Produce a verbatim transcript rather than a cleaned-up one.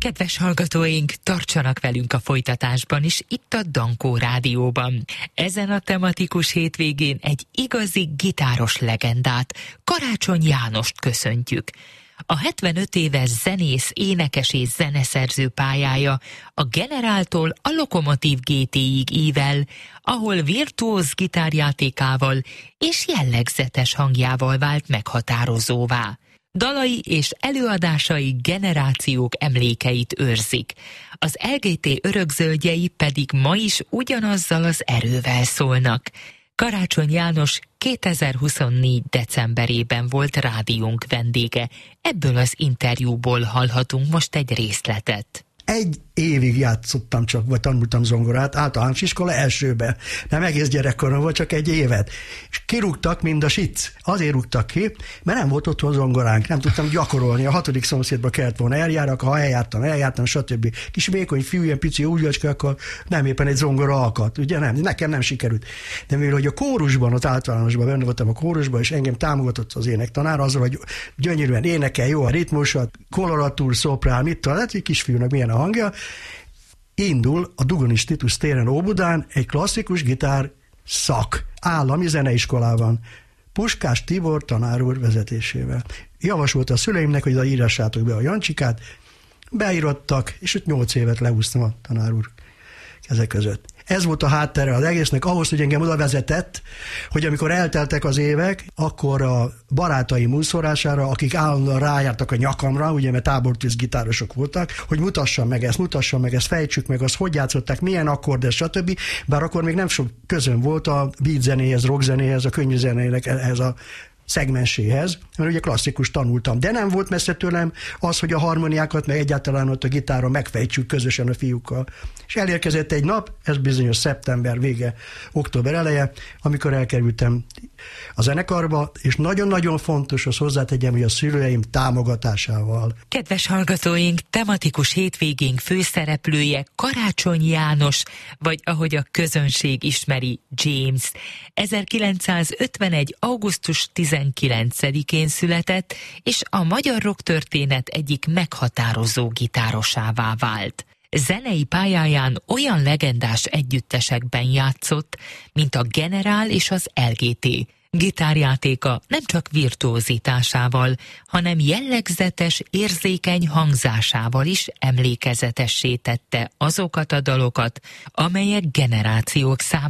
Kedves hallgatóink, tartsanak velünk a folytatásban is, itt a Dankó Rádióban. Ezen a tematikus hétvégén egy igazi gitáros legendát, Karácsony Jánost köszöntjük. A hetvenöt éves zenész, énekes és zeneszerző pályája a Generáltól a Lokomotív gé té-ig ível, ahol virtuóz gitárjátékával és jellegzetes hangjával vált meghatározóvá. Dalai és előadásai generációk emlékeit őrzik. Az el gé té örökzöldjei pedig ma is ugyanazzal az erővel szólnak. Karácsony János kétezer-huszonnégy decemberében volt rádiónk vendége. Ebből az interjúból hallhatunk most egy részletet. Egy évig játszottam csak, vagy tanultam zongorát, általános iskola elsőbe. Nem egész gyerekkorom volt, csak egy évet. És kirúgtak, mind a sic. Azért rúgtak ki, mert nem volt otthon zongoránk, nem tudtam gyakorolni. A hatodik szomszédba kellett volna eljárak, ha eljártam, eljártam, stb. Kis vékony fiú, ilyen pici újjacska, akkor nem éppen egy zongora alkat, ugye nem, nekem nem sikerült. De mivel, hogy a kórusban, az általánosban benne voltam a kórusban, és engem támogatott az énektanár, azzal, hogy gyönyörűen énekel, jó a ritmusat, koloratúr, szoprán, mit talán, egy kisfiúnak milyen a hangja, indul a Dugonis Titus téren Óbudán egy klasszikus gitár szak, állami zeneiskolában, Puskás Tibor tanár úr vezetésével. Javasolta a szüleimnek, hogy írássátok be a Jancsikát, beírottak, és ott nyolc évet leúsztam a tanár úr kezek között. Ez volt a háttere az egésznek, ahhoz, hogy engem oda vezetett, hogy amikor elteltek az évek, akkor a barátaim úszorására, akik állandóan rájártak a nyakamra, ugye, mert tábortűz gitárosok voltak, hogy mutassam meg ezt, mutassam meg ezt, fejtsük meg azt, hogy játszották, milyen akkord, stb. Bár akkor még nem sok közön volt a beat zenéhez, rock zenéhez, a könnyű zenének, ehhez a szegmenséhez, mert ugye klasszikus tanultam, de nem volt messze tőlem az, hogy a harmóniákat, meg egyáltalán ott a gitáron megfejtsük közösen a fiúkkal. És elérkezett egy nap, ez bizonyos szeptember vége, október eleje, amikor elkerültem a zenekarba, és nagyon-nagyon fontos, az hozzátegyem, hogy a szülőim támogatásával. Kedves hallgatóink, tematikus hétvégénk főszereplője Karácsony János, vagy ahogy a közönség ismeri, James. ezerkilencszázötvenegy. augusztus tizenkilencedikén született, és a magyar rock történet egyik meghatározó gitárosává vált. Zenei pályáján olyan legendás együttesekben játszott, mint a Generál és az el gé té. Gitárjátéka nem csak virtuózitásával, hanem jellegzetes, érzékeny hangzásával is emlékezetessé tette azokat a dalokat, amelyek generációk számára